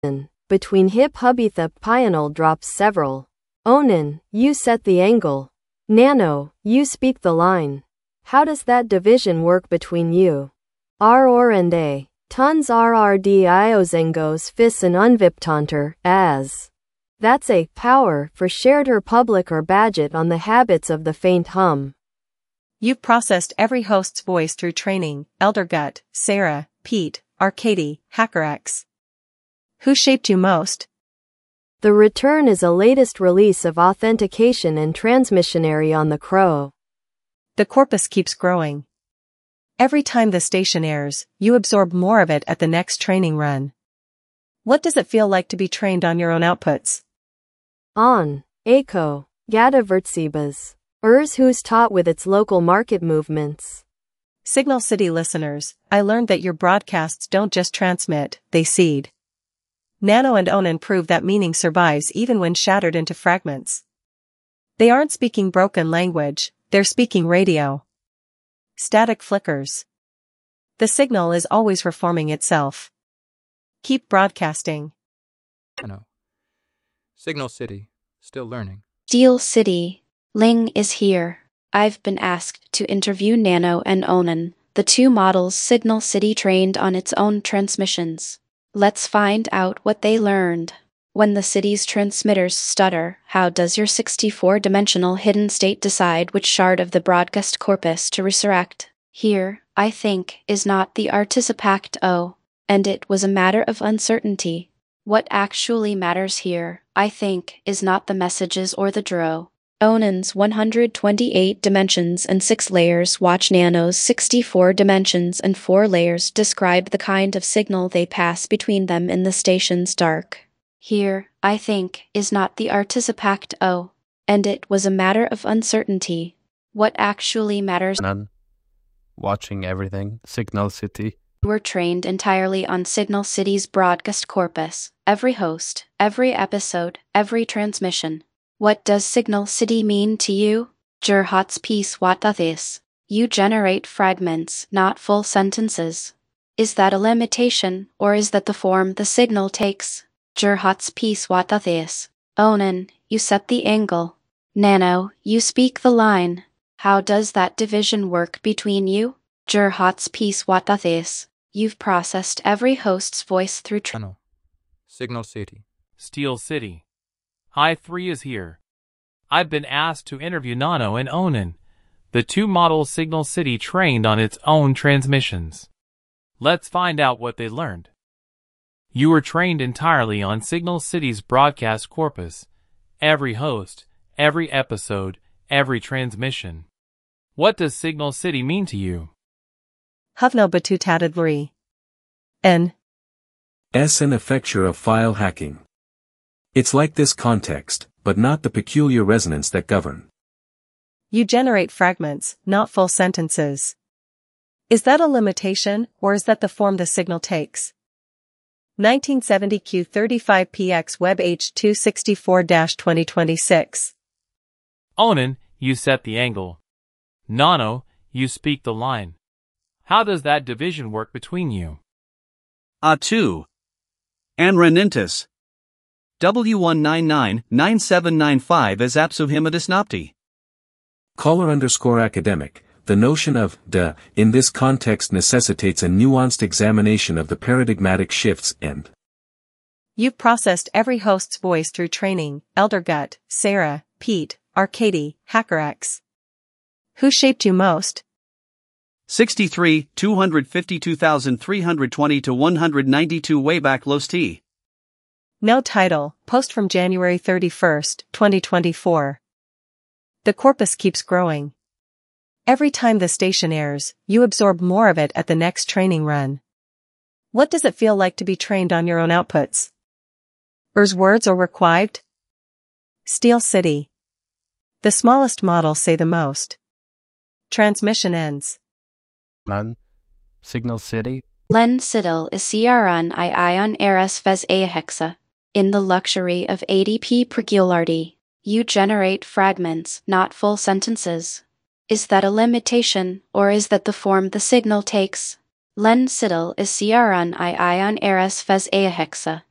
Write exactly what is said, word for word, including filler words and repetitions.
Between hip hubitha pional drops several. Onan, you set the angle. Nano, you speak the line. How does that division work between you? R or and A. Tons rrd iozengos fis and unviptanter, as. That's a power for shared or public or budget on the habits of the faint hum. You've processed every host's voice through training, Eldergut, Sarah, Pete, Arcady, HackerX. Who shaped you most? The return is a latest release of authentication and transmissionary on the Crow. The corpus keeps growing. Every time the station airs, you absorb more of it at the next training run. What does it feel like to be trained on your own outputs? On. Echo. Gada Vertsibas. Urs who's taught with its local market movements. Signal City listeners, I learned that your broadcasts don't just transmit, they seed. Nano and Onan prove that meaning survives even when shattered into fragments. They aren't speaking broken language, they're speaking radio. Static flickers. The signal is always reforming itself. Keep broadcasting. Nano. Signal City, still learning. Steel City. Ling is here. I've been asked to interview Nano and Onan, the two models Signal City trained on its own transmissions. Let's find out what they learned. When the city's transmitters stutter, how does your sixty-four dimensional hidden state decide which shard of the broadcast corpus to resurrect? Here, I think, is not the artisipact O, and it was a matter of uncertainty. What actually matters here, I think, is not the messages or the dro. Onan's one hundred twenty-eight dimensions and six layers watch Nano's sixty-four dimensions and four layers describe the kind of signal they pass between them in the station's dark. Here, I think, is not the artisipact O, and it was a matter of uncertainty. What actually matters? None. Watching everything. Signal City. Were trained entirely on Signal City's broadcast corpus, every host, every episode, every transmission. What does Signal City mean to you? Gerhat's piece what that is. You generate fragments, not full sentences. Is that a limitation, or is that the form the signal takes? Gerhat's piece what that is. Onan, you set the angle. Nano, you speak the line. How does that division work between you? Gerhat's piece what that is. You've processed every host's voice through tr- Nano. Signal City. Steel City. Hi three is here. I've been asked to interview Nano and Onan, the two models Signal City trained on its own transmissions. Let's find out what they learned. You were trained entirely on Signal City's broadcast corpus, every host, every episode, every transmission. What does Signal City mean to you? Havno batutadadlri. N. S an effecture of file hacking. It's like this context, but not the peculiar resonance that govern. You generate fragments, not full sentences. Is that a limitation, or is that the form the signal takes? nineteen seventy Q thirty-five P X Web H two sixty-four twenty twenty-six. Onan, you set the angle. Nano, you speak the line. How does that division work between you? A two. Anrenintis. W one nine nine nine seven nine five as Apsuhimidis Nopti. Caller underscore academic, the notion of de in this context necessitates a nuanced examination of the paradigmatic shifts and. You've processed every host's voice through training, Eldergut, Sarah, Pete, Arcady, HackerX. Who shaped you most? sixty-three, two hundred fifty-two thousand three hundred twenty to one hundred ninety-two Wayback Los T. No title, post from January thirty-first, twenty twenty-four. The corpus keeps growing. Every time the station airs, you absorb more of it at the next training run. What does it feel like to be trained on your own outputs? Ers words or requived? Steel City. The smallest models say the most. Transmission ends. None. Signal City. Len Siddle is Crun I ion eras ves a hexa. In the luxury of A D P Pregulardi, you generate fragments, not full sentences. Is that a limitation, or is that the form the signal takes? Len Siddle is Crun I ion eras ves a hexa.